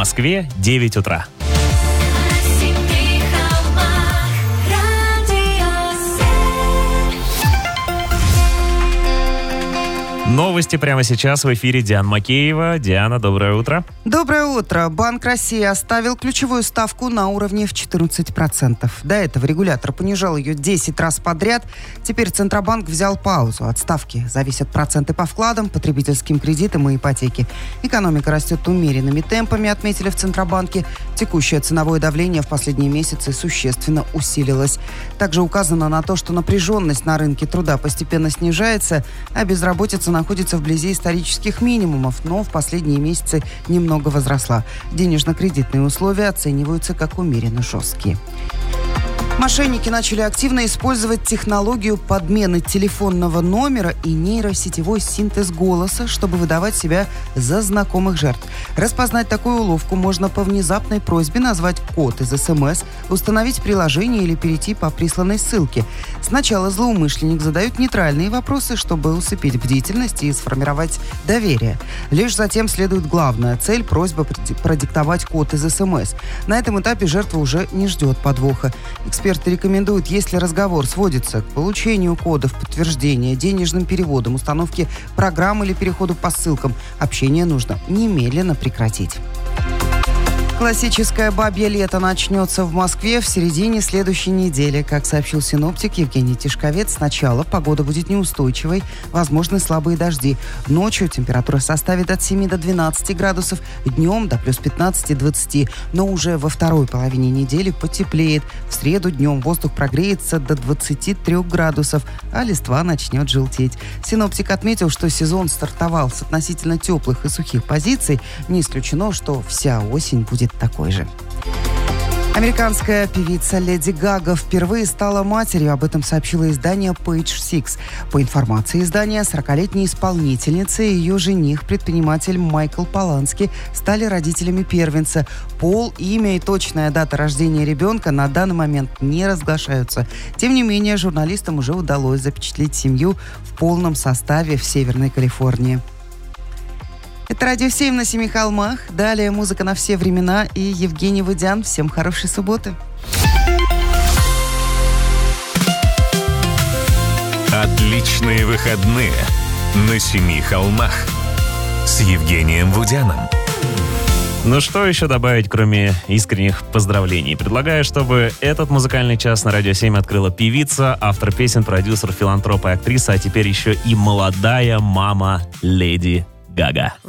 Москве 9 утра. Новости прямо сейчас в эфире Диана Макеева. Диана, доброе утро. Доброе утро. Банк России оставил ключевую ставку на уровне в 14%. До этого регулятор понижал ее 10 раз подряд. Теперь Центробанк взял паузу. От ставки зависят проценты по вкладам, потребительским кредитам и ипотеке. Экономика растет умеренными темпами, отметили в Центробанке. Текущее ценовое давление в последние месяцы существенно усилилось. Также указано на то, что напряженность на рынке труда постепенно снижается, а безработица находится вблизи исторических минимумов, но в последние месяцы немного возросла. Денежно-кредитные условия оцениваются как умеренно жесткие. Мошенники начали активно использовать технологию подмены телефонного номера и нейросетевой синтез голоса, чтобы выдавать себя за знакомых жертв. Распознать такую уловку можно по внезапной просьбе назвать код из СМС, установить приложение или перейти по присланной ссылке. Сначала злоумышленник задает нейтральные вопросы, чтобы усыпить бдительность и сформировать доверие. Лишь затем следует главная цель – просьба продиктовать код из СМС. На этом этапе жертва уже не ждет подвоха. Эксперты рекомендуют, если разговор сводится к получению кодов подтверждения, денежным переводам, установке программ или переходу по ссылкам, общение нужно немедленно прекратить. Классическое бабье лето начнется в Москве в середине следующей недели. Как сообщил синоптик Евгений Тишковец, сначала погода будет неустойчивой, возможны слабые дожди. Ночью температура составит от 7 до 12 градусов, днем до плюс 15-20. Но уже во второй половине недели потеплеет. В среду днем воздух прогреется до 23 градусов, а листва начнет желтеть. Синоптик отметил, что сезон стартовал с относительно теплых и сухих позиций. Не исключено, что вся осень будет такой же. Американская певица Леди Гага впервые стала матерью. Об этом сообщило издание Page Six. По информации издания, 40-летняя исполнительница и ее жених, предприниматель Майкл Полански, стали родителями первенца. Пол, имя и точная дата рождения ребенка на данный момент не разглашаются. Тем не менее, журналистам уже удалось запечатлеть семью в полном составе в Северной Калифорнии. Это Радио 7 на Семи холмах. Далее музыка на все времена и Евгений Вудян. Всем хорошей субботы. Отличные выходные на Семи холмах с Евгением Вудяном. Ну что еще добавить, кроме искренних поздравлений? Предлагаю, чтобы этот музыкальный час на Радио 7 открыла певица, автор песен, продюсер, филантроп и актриса, а теперь еще и молодая мама Леди Гага.